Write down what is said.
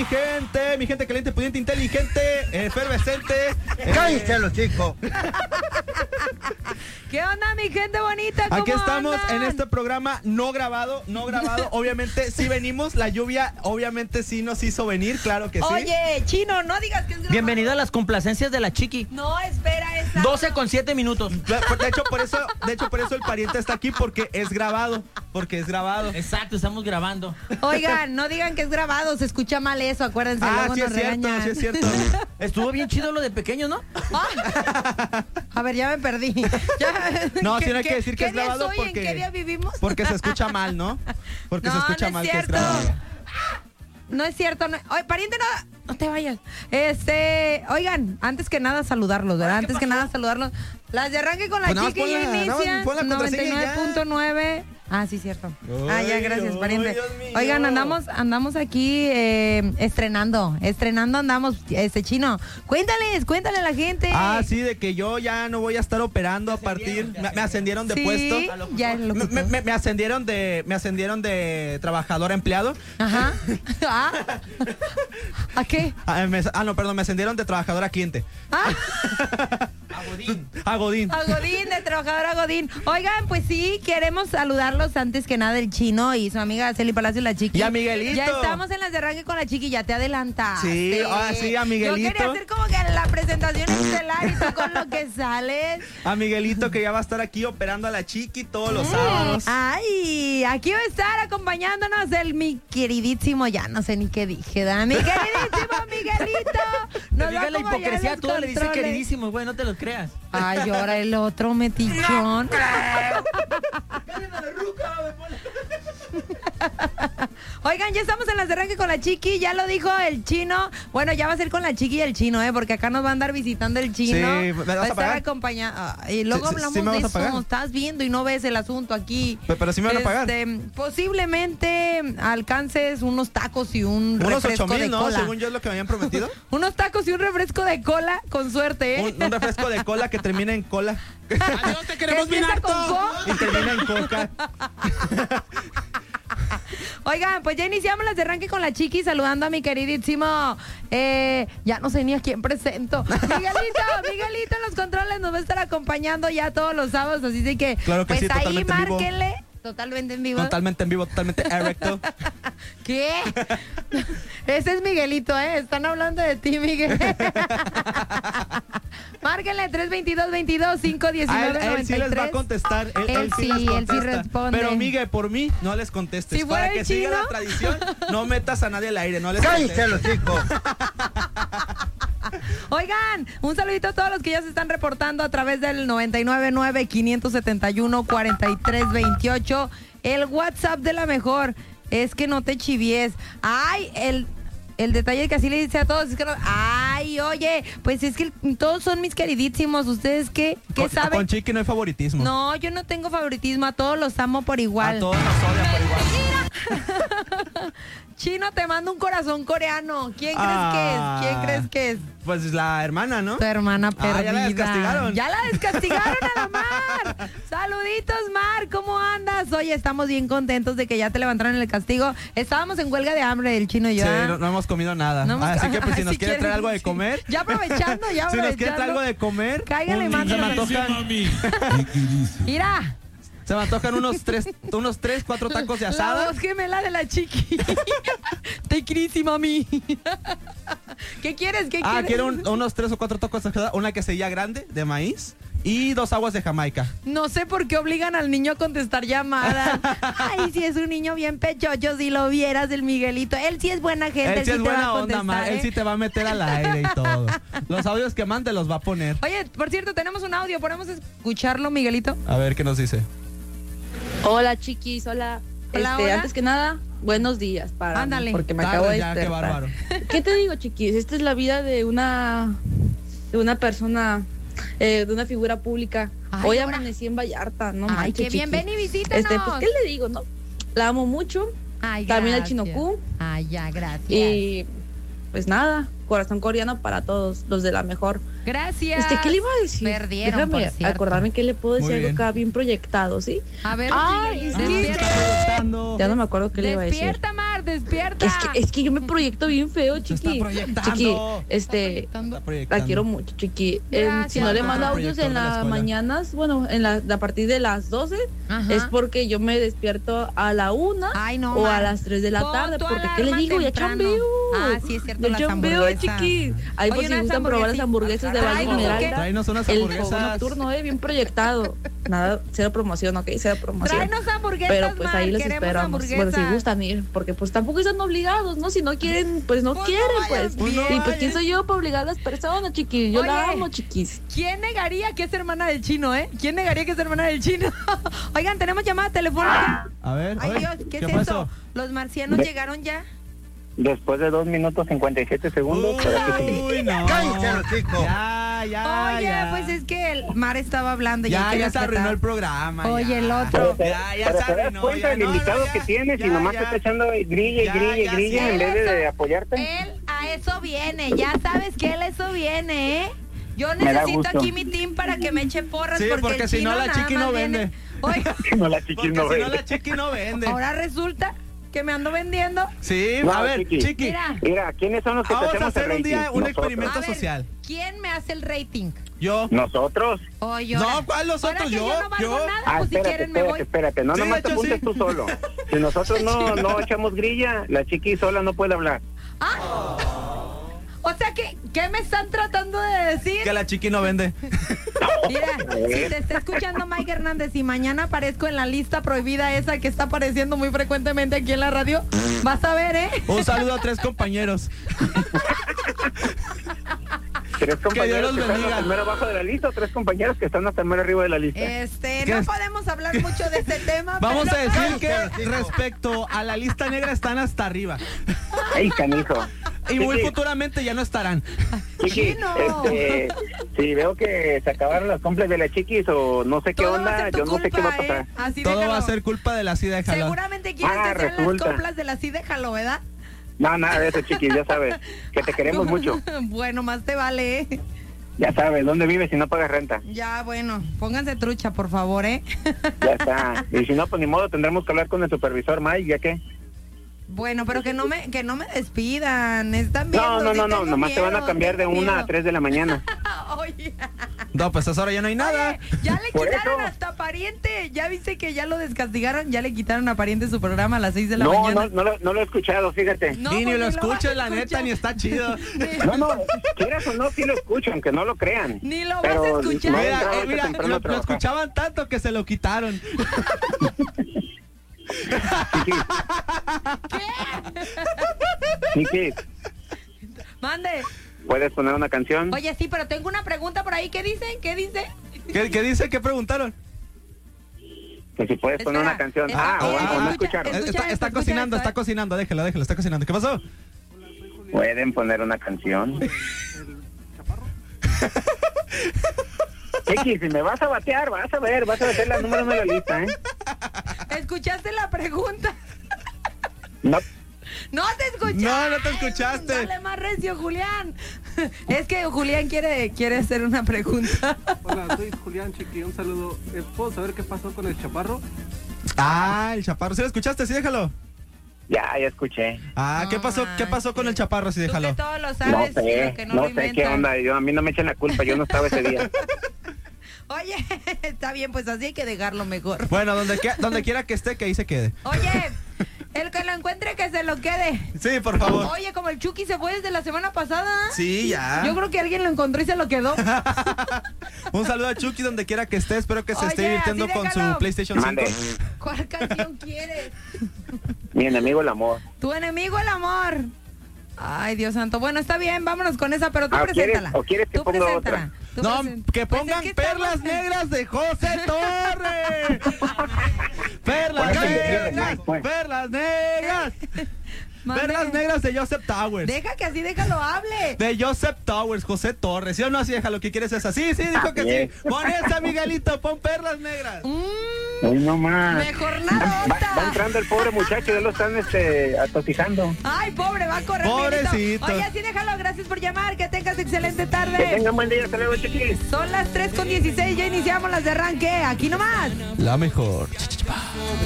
mi gente caliente, pudiente, inteligente, efervescente. ¡Cállense los chicos! ¿Qué onda, mi gente bonita? ¿Cómo Aquí estamos andan? en este programa no grabado. Obviamente sí venimos, la lluvia obviamente sí nos hizo venir, claro que sí. Oye, Chino, no digas que es grabado. Bienvenido a las complacencias de la Chiqui. No, espera esa. 12:07 minutos. De hecho, por eso el pariente está aquí, porque es grabado. Exacto, estamos grabando. Oigan, no digan que es grabado, se escucha mal eso, acuérdense, luego Sí nos es cierto, regañan. sí es cierto. Estuvo bien chido lo de pequeño, ¿no? A ver, ya me perdí. No, sí, no hay que decir que es ¿Qué día grabado soy? ¿En qué día vivimos? porque se escucha mal, ¿no? Porque se escucha no mal es que es cierto. grabado. No es cierto. Oye, pariente, no te vayas. Oigan, antes que nada saludarlos, ¿verdad? Antes que nada saludarlos. Las de arranque con la Pues nada más Chiqui ya pon la inician. contraseña y ya. 99.9. Ah, sí, cierto. Ya, gracias, Ay, pariente. Dios mío. Oigan, andamos aquí estrenando andamos, Chino. Cuéntale a la gente. Ah, sí, de que yo ya no voy a estar operando a partir. Me ascendieron de Sí, puesto. ya lo Me ascendieron de trabajador a empleado. Ajá. ¿A qué? No, perdón, me ascendieron de trabajador a cliente. A Godín. A Godín, de trabajador a Godín. Oigan, pues sí, queremos saludarlos antes que nada el Chino y su amiga Celi Palacio, la Chiqui. Y a Miguelito. Ya estamos en las de arranque con la Chiqui, ya te adelantaste. Sí, sí, a Miguelito. Yo quería hacer como que la presentación estelar y tú con lo que sales. A Miguelito, que ya va a estar aquí operando a la Chiqui todos los sábados. Ay, aquí va a estar acompañándonos mi queridísimo, ya no sé ni qué dije, ¿da? Mi queridísimo Miguelito. Te Nos diga va la como allá en hipocresía, los todo le dice controles. queridísimo, güey, no te lo creas. Ay, ahora el otro metichón. Oigan, ya estamos en las de arranque con la Chiqui, ya lo dijo el Chino. Bueno, ya va a ser con la Chiqui y el Chino, porque acá nos va a andar visitando el Chino. Sí, ¿me vas a va a estar pagar? acompañado. Y luego Sí, hablamos ¿sí me de vas a eso. pagar? Estás viendo y no ves el asunto aquí. Pero sí me van a pagar. Posiblemente alcances unos tacos y un Unos refresco 8,000, de ¿no? cola. Según yo es lo que me habían prometido. Unos tacos y un refresco de cola, con suerte, ¿eh? Un refresco de cola que termina en cola. ¡Adiós, te queremos bien empieza con harto! co. Y termina en coca. Oigan, pues ya iniciamos las de arranque con la Chiqui, saludando a mi queridísimo, ya no sé ni a quién presento. Miguelito en los controles nos va a estar acompañando ya todos los sábados, así de que, Claro que pues sí, ahí totalmente en vivo. márquenle. Totalmente en vivo. Totalmente en vivo, totalmente erecto. ¿Qué? Ese es Miguelito, ¿eh? Están hablando de ti, Miguel. Márquenle 322-22-519-93. A él sí les va a contestar. Él sí les contesta. responde. Pero, Miguel, por mí, no les contestes. Si fuera Para que el siga Chino. la tradición, no metas a nadie al aire. No les ¡Cállense contestes. los chicos! Oigan, un saludito a todos los que ya se están reportando a través del 999-571-4328. El WhatsApp de la mejor. Es que no te chivies. Ay, el detalle que así le dice a todos es que no, ay, oye, pues es que todos son mis queridísimos. ¿Ustedes qué saben? Con Chiqui no hay favoritismo. No, yo no tengo favoritismo. A todos los amo por igual. A todos nos odian por igual. Chino, te mando un corazón coreano. ¿Quién Ah. crees que es? Pues la hermana, ¿no? Tu hermana perdida. Ya la descastigaron. Ya la descastigaron a la Mar. Saluditos, Mar, ¿cómo andas? Oye, estamos bien contentos de que ya te levantaron el castigo. Estábamos en huelga de hambre, el Chino y yo. Sí, ¿ah? no hemos comido nada. No hemos- Así que pues si nos si quiere traer quieren, algo de sí. comer. Ya aprovechando, Si nos quiere traer algo de comer. Cáigale, se me mándale. antojan, Mira, se me antojan unos 3, 4 tacos de la asada. voz gemela de la Chiqui. Te crisis, mami. ¿Qué quieres? ¿Qué quieres? Quiero unos 3 o 4 tacos de asada. Una quesadilla grande de maíz y 2 aguas de Jamaica. No sé por qué obligan al niño a contestar llamadas. Ay, si es un niño bien pechocho, si lo vieras, el Miguelito. Él sí es buena gente, Él sí es te va a buena onda, contestar, ma. Él ¿eh? sí te va a meter al aire y todo. Los audios que mande los va a poner. Oye, por cierto, tenemos un audio. ¿Podemos escucharlo, Miguelito? A ver qué nos dice. Hola, chiquis, hola. Hola, hola. Antes que nada, buenos días para mí, Ándale. porque me Tarde acabo de ya, qué despertar. bárbaro. ¿Qué te digo, chiquis? Esta es la vida de una persona, de una figura pública. Ay, Hoy ahora. amanecí en Vallarta, no Ay, manches, qué bien, chiquis. ven y visítanos. Pues, ¿qué le digo, no? La amo mucho. Ay, También al gracias. Chinocú. Ay, ya, gracias. Y pues nada, corazón coreano para todos, los de la mejor. Gracias. ¿Qué le iba a decir? Perdieron, Déjame por cierto. acordarme que le puedo Muy decir algo bien. acá bien proyectado, ¿sí? A ver, Ay, Miguel, sí, despierta. Ya no me acuerdo qué le iba a decir. Despierta, Mar, despierta. Es que yo me proyecto bien feo, Se está chiqui. proyectando. Chiqui, Está la proyectando. quiero mucho, chiqui. Gracias. Si no le Ah, mando proyector audios de en la las escuela. mañanas, bueno, a partir de las 12, Ajá. es porque yo me despierto a la 1 Ay, no, o a Mar. las 3 de la Pon tarde. tu Porque, ¿qué le alarma digo? Ya temprano. chambeo. Ah, sí, es cierto, Ya las chambeo, hamburguesas. chiqui. Ahí por Oye, si unas gustan probar las hamburguesitas. hamburguesas de Valle Tráenos, Esmeralda. ¿qué? Tráenos unas El hamburguesas. fuego nocturno, bien proyectado. Nada, cero promoción, ok, cero promoción. Tráenos hamburguesas, Pero pues ahí Mar, los queremos esperamos. Bueno, si hamburguesas. gustan ir, porque pues tampoco están obligados, ¿no? Si no quieren, pues no Pues no quieren, vayas pues. bien. Y pues quién soy yo para obligar a las personas, chiquis. Yo la Oye. amo, chiquis. ¿Quién negaría que es hermana del chino, ¿Quién negaría que es hermana del chino? Oigan, tenemos llamada telefónica. A ver, Ay, oye, Dios, ¿qué es pasó? eso? ¿Los marcianos llegaron ya? Después de 2 minutos 57 segundos. pero aquí sí. Uy, no. Cállense los chicos. Ya, Oye, ya. pues es que el Mar estaba hablando. Ya se arruinó el programa. Oye, ya. el otro. Ya Pero se te das arruinó. cuenta ya. del No, no, invitado ya, que tienes ya, y nomás ya. te está echando grilla y Ya, grilla y ya, grilla sí. en vez de Él apoyarte. Él a eso viene, ya sabes que él a eso viene, Yo Me da necesito gusto. aquí mi team para que me eche porras. Sí, porque el si no chino la nada chiqui más no viene- vende. Oiga, No, la chiqui Porque no si no, vende. la chiqui no vende. ahora resulta que me ando vendiendo. Sí, No, a ver, chiqui. chiqui. Mira, Mira, ¿quiénes son los que te Vamos a hacemos el hacer un día rating? un Nosotros. experimento a ver, social. ¿quién me hace el rating? Yo. ¿Nosotros? O yo. No, ¿cuál los Ahora otros? que Yo, no valgo yo. nada, pues si espérate, quieren me voy. espérate. No, Sí, nomás de te hecho, apuntes sí. tú solo. Si nosotros no echamos grilla, la chiqui sola no puede hablar. O sea que, ¿qué me están tratando de decir? Que la chiqui no vende. Mira, si te está escuchando Mike Hernández y mañana aparezco en la lista prohibida esa que está apareciendo muy frecuentemente aquí en la radio, vas a ver, Un saludo a 3 compañeros. 3 compañeros los que están bendiga. hasta el mero abajo de la lista o 3 compañeros que están hasta el mero arriba de la lista. ¿Qué no es? podemos hablar mucho de este tema. Vamos a pero- decir que respecto a la lista negra están hasta arriba. ¡Ay, canijo! Y muy Chiqui, futuramente ya no estarán. Chiqui, Chino. si veo que se acabaron las compras de la chiquis o no sé qué Todo va a onda, ser tu yo no sé qué va a culpa, pasar. Así Todo déjalo. va a ser culpa de la SIDA, déjalo. Seguramente quieres que sean resulta. las coplas de la sí, déjalo, ¿verdad? No, nada de eso, chiquis, ya sabes, que te queremos mucho. Bueno, más te vale, Ya sabes, ¿dónde vives si no pagas renta? Ya, bueno, pónganse trucha, por favor, Ya está. Y si no, pues ni modo, tendremos que hablar con el supervisor Mike, ¿ya qué? Bueno, pero que no me despidan. Están viendo. No, sí tengo nomás te van a miedo, cambiar de tengo 1 a miedo. 3 de la mañana. Oye, No, pues a esa hora ya no hay nada. oye, ya le Por quitaron eso. hasta pariente. Ya viste que ya lo descastigaron. Ya le quitaron a pariente su programa a las 6 de la No, mañana. no lo he escuchado, fíjate. No, y ni pues lo vas escuches, a la neta, escuchar. ni está chido. No, quieras o no, sí lo escucho, aunque no lo crean. Ni lo vas Pero a escuchar. no he Mira, entrado ahorita mira, temprano a lo trabajar. escuchaban tanto que se lo quitaron. Chiquis, Chiquis, Mande. ¿puedes poner una canción? Oye, sí, pero tengo una pregunta por ahí. ¿Qué dicen? ¿Qué dice? ¿Qué dice? ¿Qué preguntaron? Que si puedes poner Espera, una canción. espera, O no escucha, escucharon. escucha. Está esto, cocinando, esto, está cocinando. Déjelo, está cocinando. ¿Qué pasó? ¿Pueden poner una canción? Chiquis, si me vas a batear, vas a meter la número 1 de la lista, ¿eh? ¿Escuchaste la pregunta? No, No te escuchaste. No te escuchaste. Dale más recio, Julián. Es que Julián quiere hacer una pregunta. Hola, soy Julián Chiqui, un saludo. ¿Puedo saber qué pasó con el chaparro? Ah, el chaparro. ¿Sí lo escuchaste? Sí, déjalo. ya escuché. Ah, ¿qué No pasó con el chaparro? Sí, Tú déjalo. que todo lo No sabes, lo sé, que no lo sé qué inventan. onda. A mí no me echen la culpa, yo no estaba ese día. Oye, está bien, pues así hay que dejarlo mejor. Bueno, donde quiera que esté, que ahí se quede. Oye, el que lo encuentre que se lo quede. Sí, por favor. Oye, como el Chucky se fue desde la semana pasada. Sí, ya. Yo creo que alguien lo encontró y se lo quedó. Un saludo a Chucky donde quiera que esté. Espero que se esté Oye, divirtiendo así con déjalo. su PlayStation 5. Mande. ¿Cuál canción quieres? Mi enemigo el amor. Tu enemigo el amor. Ay, Dios santo. Bueno, está bien, vámonos con esa, pero tú Ah, preséntala. ¿o quieres que Tú ponga preséntala. otra? Tú No, que Pues pongan es que Perlas estamos- Negras de José Torres. Perlas ¿Cuál Negras. canción, pues? Perlas Negras. Mande. Perlas Negras de Joseph Towers. Deja que así déjalo hable. De Joseph Towers, José Torres. ¿Sí o no? Así déjalo, ¿qué quieres esa? Sí, dijo que Bien. sí. Pon esa, Miguelito, pon Perlas Negras. Ay, no más. Mejor nada. Va entrando el pobre muchacho, ya lo están atosigando. Ay, pobre, va a correr. Pobrecito. Miguelito. Oye, así déjalo. Gracias por llamar. Que tengas excelente Que tarde. tengan buen día, hasta luego, chiquis. Son las 3:16. Ya iniciamos las de arranque. Aquí nomás. La mejor.